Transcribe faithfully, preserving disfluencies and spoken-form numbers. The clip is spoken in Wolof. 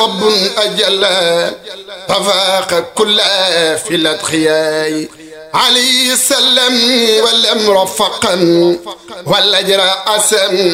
رب أجل ففاق كل في الأتخياء عليه السلام ولم رفقا والأجر أسم